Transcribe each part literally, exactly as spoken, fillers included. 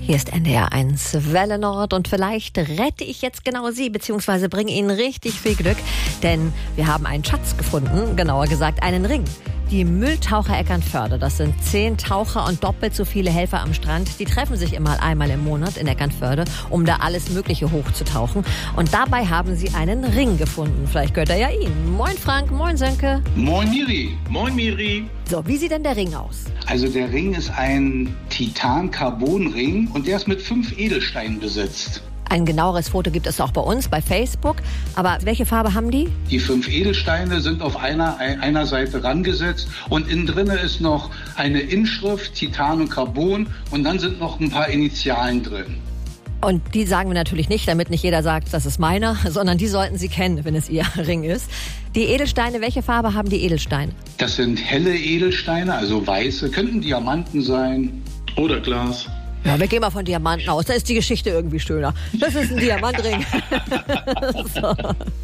Hier ist N D R eins Welle Nord und vielleicht rette ich jetzt genau Sie, beziehungsweise bringe Ihnen richtig viel Glück, denn wir haben einen Schatz gefunden, genauer gesagt einen Ring. Die Mülltaucher Eckernförde, das sind zehn Taucher und doppelt so viele Helfer am Strand, die treffen sich immer einmal im Monat in Eckernförde, um da alles Mögliche hochzutauchen. Und dabei haben sie einen Ring gefunden. Vielleicht gehört er ja Ihnen. Moin Frank, moin Sönke. Moin Miri. Moin Miri. So, wie sieht denn der Ring aus? Also der Ring ist ein Titan-Carbon-Ring und der ist mit fünf Edelsteinen besetzt. Ein genaueres Foto gibt es auch bei uns, bei Facebook. Aber welche Farbe haben die? Die fünf Edelsteine sind auf einer, einer Seite rangesetzt und innen drin ist noch eine Inschrift, Titan und Carbon, und dann sind noch ein paar Initialen drin. Und die sagen wir natürlich nicht, damit nicht jeder sagt, das ist meiner, sondern die sollten Sie kennen, wenn es Ihr Ring ist. Die Edelsteine, welche Farbe haben die Edelsteine? Das sind helle Edelsteine, also weiße, könnten Diamanten sein. Oder Glas. Ja, wir gehen mal von Diamanten aus. Da ist die Geschichte irgendwie schöner. Das ist ein Diamantring. So.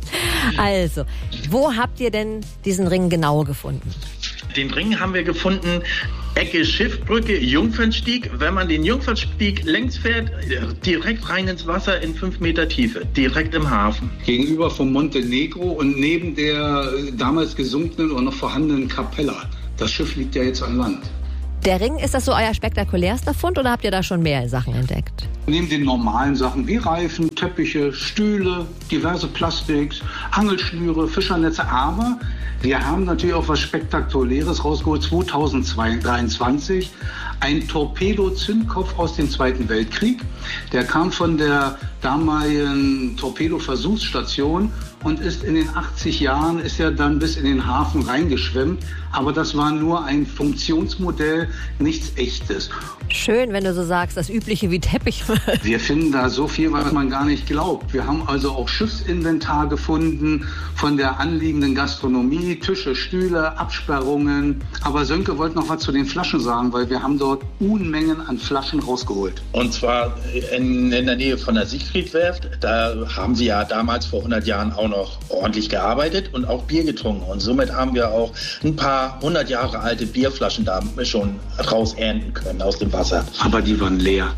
Also, wo habt ihr denn diesen Ring genau gefunden? Den Ring haben wir gefunden, Ecke Schiffbrücke, Jungfernstieg. Wenn man den Jungfernstieg längs fährt, direkt rein ins Wasser in fünf Meter Tiefe, direkt im Hafen. Gegenüber vom Montenegro und neben der damals gesunkenen und noch vorhandenen Capella. Das Schiff liegt ja jetzt an Land. Der Ring, ist das so euer spektakulärster Fund oder habt ihr da schon mehr Sachen entdeckt? Neben den normalen Sachen wie Reifen, Teppiche, Stühle, diverse Plastiks, Angelschnüre, Fischernetze, aber wir haben natürlich auch was Spektakuläres rausgeholt. zweitausenddreiundzwanzig ein Torpedo-Zündkopf aus dem Zweiten Weltkrieg. Der kam von der damaligen Torpedo-Versuchsstation und ist in den achtzig Jahren, ist er dann bis in den Hafen reingeschwemmt. Aber das war nur ein Funktionsmodell, nichts Echtes. Schön, wenn du so sagst, das Übliche wie Teppich. Wir finden da so viel, was man gar nicht glaubt. Wir haben also auch Schiffsinventar gefunden von der anliegenden Gastronomie, Tische, Stühle, Absperrungen. Aber Sönke wollte noch was zu den Flaschen sagen, weil wir haben dort Unmengen an Flaschen rausgeholt. Und zwar in, in der Nähe von der Siegfriedwerft. Da haben sie ja damals vor hundert Jahren auch noch ordentlich gearbeitet und auch Bier getrunken. Und somit haben wir auch ein paar hundert Jahre alte Bierflaschen da schon raus ernten können aus dem Wasser. Aber die waren leer.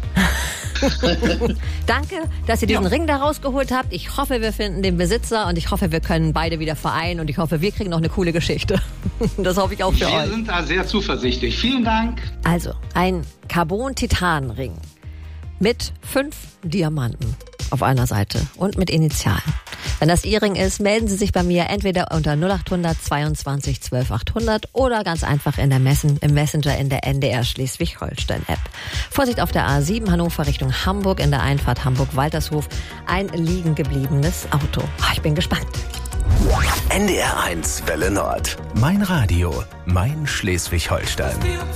Danke, dass ihr diesen Ja. Ring da rausgeholt habt. Ich hoffe, wir finden den Besitzer und ich hoffe, wir können beide wieder vereinen und ich hoffe, wir kriegen noch eine coole Geschichte. Das hoffe ich auch für Wir euch. sind da sehr zuversichtlich. Vielen Dank. Also, ein Carbon-Titan-Ring mit fünf Diamanten auf einer Seite und mit Initialen. Wenn das Ihr Ring ist, melden Sie sich bei mir entweder unter null acht hundert zweiundzwanzig zwölf achthundert oder ganz einfach in der Messen, im Messenger in der N D R Schleswig-Holstein-App. Vorsicht auf der A sieben Hannover Richtung Hamburg, in der Einfahrt Hamburg-Waltershof. Ein liegen gebliebenes Auto. Ah, ich bin gespannt. N D R eins Welle Nord. Mein Radio, mein Schleswig-Holstein.